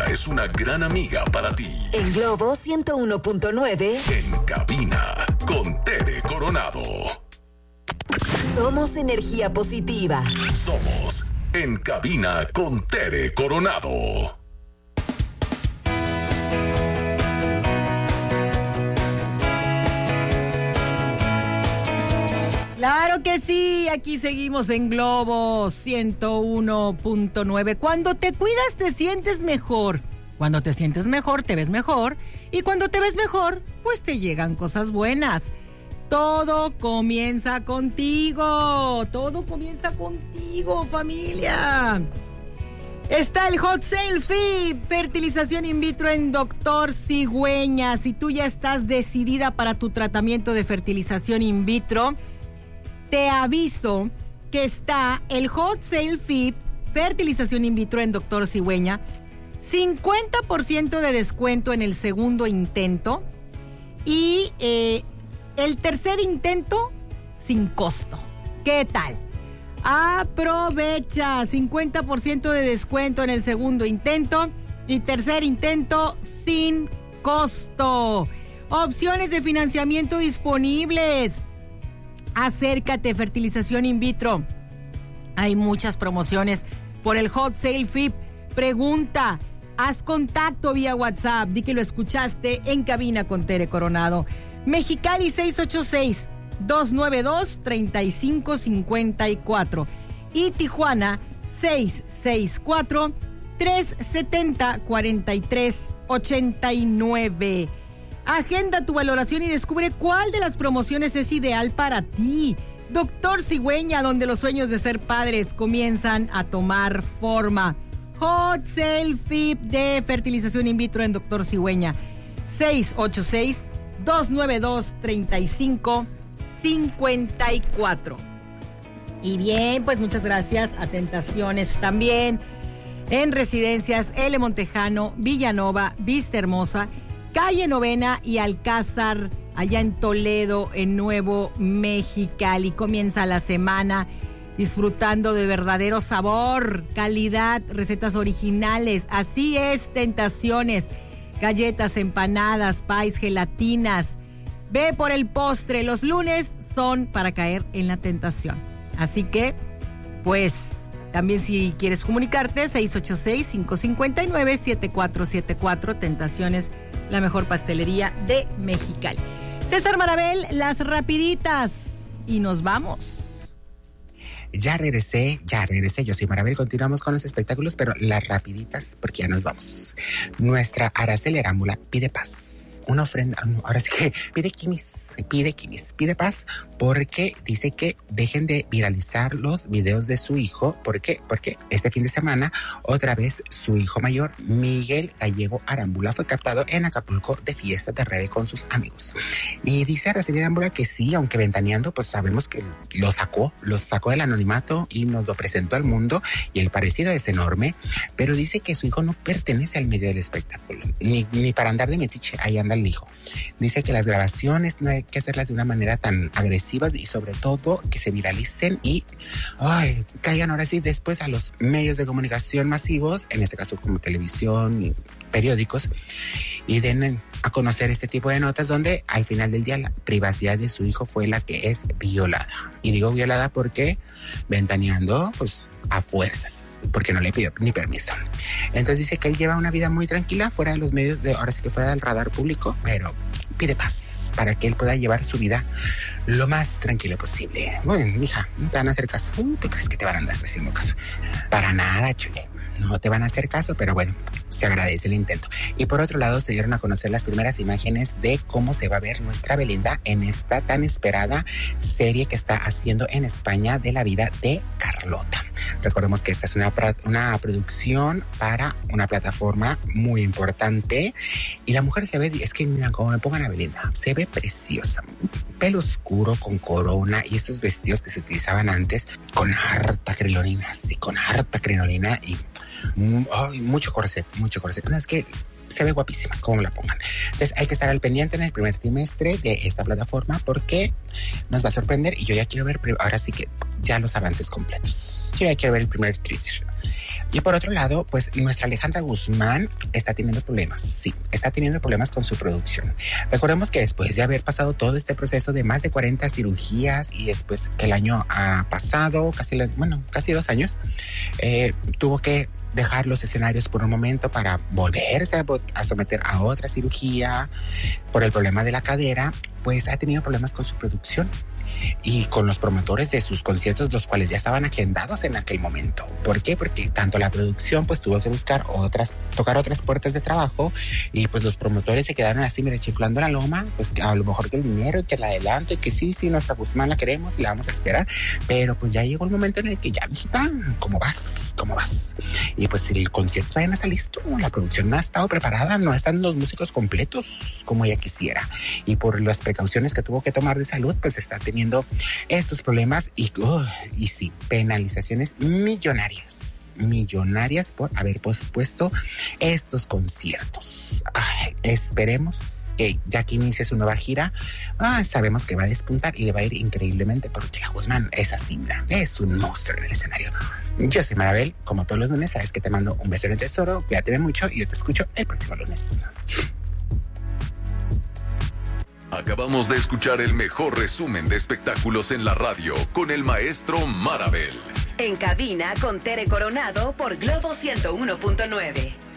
es una gran amiga para ti. En Globo 101.9. En cabina con Tere Coronado. Somos energía positiva. Somos En Cabina con Tere Coronado. Claro que sí, aquí seguimos en Globo 101.9. Cuando te cuidas te sientes mejor. Cuando te sientes mejor te ves mejor. Y cuando te ves mejor, pues te llegan cosas buenas. Todo comienza contigo. Todo comienza contigo, familia. Está el Hot Sale FIP, fertilización in vitro en Dr. Cigüeña. Si tú ya estás decidida para tu tratamiento de fertilización in vitro, te aviso que está el Hot Sale FIP, fertilización in vitro en Dr. Cigüeña, 50% de descuento en el segundo intento y el tercer intento sin costo. ¿Qué tal? Aprovecha, 50% de descuento en el segundo intento y tercer intento sin costo. Opciones de financiamiento disponibles. Acércate, fertilización in vitro. Hay muchas promociones por el Hot Sale FIP. Pregunta, haz contacto vía WhatsApp. Di que lo escuchaste en Cabina con Tere Coronado. Mexicali 686-292-3554 y Tijuana 664-370-4389. Agenda tu valoración y descubre cuál de las promociones es ideal para ti. Dr. Cigüeña, donde los sueños de ser padres comienzan a tomar forma. Hot Sale FIP de fertilización in vitro en Dr. Cigüeña. 686-292-3554. Y bien, pues muchas gracias a Tentaciones también. En Residencias L. Montejano, Villanova, Vista Hermosa, Calle Novena y Alcázar, allá en Toledo, en Nuevo Mexicali. Comienza la semana disfrutando de verdadero sabor, calidad, recetas originales. Así es, Tentaciones. Galletas, empanadas, pies, gelatinas. Ve por el postre. Los lunes son para caer en la tentación. Así que, pues, también si quieres comunicarte, 686-559-7474. Tentaciones, la mejor pastelería de Mexicali. César Marabel, las rapiditas. Y nos vamos. Ya regresé. Yo soy Marabel. Continuamos con los espectáculos, pero las rapiditas, porque ya nos vamos. Nuestra Araceli Arámbula pide paz. Una ofrenda, ahora sí que pide pide paz, porque dice que dejen de viralizar los videos de su hijo. ¿Por qué? Porque este fin de semana, otra vez, su hijo mayor, Miguel Gallego Arámbula, fue captado en Acapulco de fiesta de reggae con sus amigos. Y dice Araceli Arámbula que sí, aunque ventaneando, pues sabemos que lo sacó del anonimato y nos lo presentó al mundo, y el parecido es enorme, pero dice que su hijo no pertenece al medio del espectáculo, ni para andar de metiche, ahí anda el hijo. Dice que las grabaciones no hay que hacerlas de una manera tan agresivas y sobre todo que se viralicen y caigan ahora sí después a los medios de comunicación masivos, en este caso como televisión y periódicos, y den a conocer este tipo de notas donde al final del día la privacidad de su hijo fue la que es violada. Y digo violada porque ventaneando pues a fuerzas, porque no le pidió ni permiso. Entonces dice que él lleva una vida muy tranquila fuera de los medios, ahora sí que fuera del radar público, pero pide paz para que él pueda llevar su vida lo más tranquilo posible. Bueno, mija, no te van a hacer caso. ¿Tú crees que te van a andar haciendo caso? Para nada, chule. No te van a hacer caso, pero bueno, se agradece el intento. Y por otro lado, se dieron a conocer las primeras imágenes de cómo se va a ver nuestra Belinda en esta tan esperada serie que está haciendo en España de la vida de Carlota. Recordemos que esta es una producción para una plataforma muy importante y la mujer se ve, es que mira, como me pongan a Belinda, se ve preciosa. Pelo oscuro con corona y estos vestidos que se utilizaban antes con harta crinolina, y mucho corset. No, es que se ve guapísima, como la pongan. Entonces hay que estar al pendiente en el primer trimestre de esta plataforma porque nos va a sorprender y yo ya quiero ver, ahora sí que ya los avances completos. Yo ya quiero ver el primer teaser. Y por otro lado, pues nuestra Alejandra Guzmán está teniendo problemas. Sí, está teniendo problemas con su producción. Recordemos que después de haber pasado todo este proceso de más de 40 cirugías y después que el año ha pasado, casi 2 años, tuvo que dejar los escenarios por un momento para volverse a someter a otra cirugía por el problema de la cadera. Pues ha tenido problemas con su producción y con los promotores de sus conciertos, los cuales ya estaban agendados en aquel momento. ¿Por qué? Porque tanto la producción pues tuvo que tocar otras puertas de trabajo, y pues los promotores se quedaron así, mira, chiflando la loma, pues a lo mejor que el dinero y que el adelanto y que sí, nuestra Guzmán la queremos y la vamos a esperar, pero pues ya llegó el momento en el que ya, mijita, ¿cómo vas? Y pues el concierto todavía no está listo, la producción no ha estado preparada, no están los músicos completos como ella quisiera, y por las precauciones que tuvo que tomar de salud, pues está teniendo estos problemas y sí, penalizaciones millonarias por haber pospuesto estos conciertos. Esperemos que ya que inicie su nueva gira, sabemos que va a despuntar y le va a ir increíblemente, porque la Guzmán es así, mira, es un monstruo en el escenario. Yo soy Marabel, como todos los lunes, sabes que te mando un beso en el tesoro, cuídate mucho y yo te escucho el próximo lunes. Acabamos de escuchar el mejor resumen de espectáculos en la radio con el maestro Marabel. En cabina con Tere Coronado por Globo 101.9.